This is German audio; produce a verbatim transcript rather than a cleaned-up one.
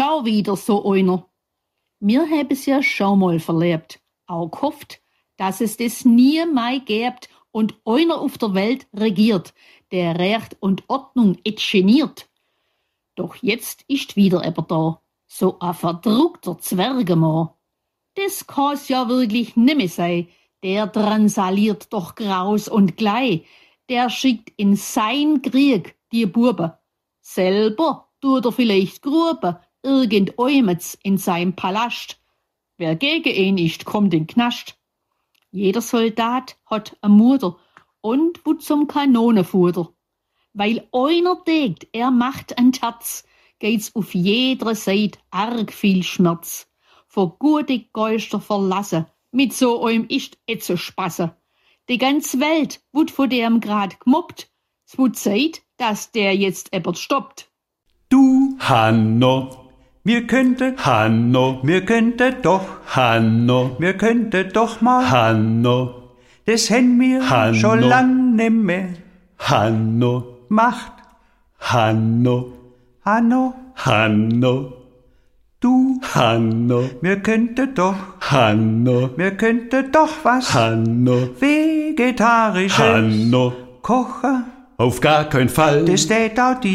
schau wieder so einer. Wir haben es ja schon mal verlebt, auch gehofft, dass es das nie mehr gibt und einer auf der Welt regiert, der Recht und Ordnung etscheniert. Doch jetzt ist wieder eben da, so ein verdruckter Zwergemann. Das kann's ja wirklich nimmer sein, der drangsaliert doch graus und glei, der schickt in sein Krieg die Buben. Selber tut er vielleicht Gruben, irgendäumets in seinem Palast. Wer gegen ihn ist, kommt in Knast. Jeder Soldat hat eine Mutter und wo zum Kanonenfutter. Weil einer denkt, er macht ein Terz, geht's auf jeder Seite arg viel Schmerz. Vor gute Geister verlassen, mit so einem ist et so Spasse. Die ganze Welt wird von dem grad gemobbt. Es wird Zeit, dass der jetzt ebert stoppt. Du, Hanno, wir könnte, Hanno, wir könnte doch, Hanno, wir könnte doch mal, Hanno, das hätten wir Hanno, schon lang nimmer, Hanno, macht, Hanno, Hanno, Hanno, du, Hanno, wir könnte doch, Hanno, wir könnte doch was, Hanno, vegetarisches, Hanno, kochen, auf gar keinen Fall, das steht auch die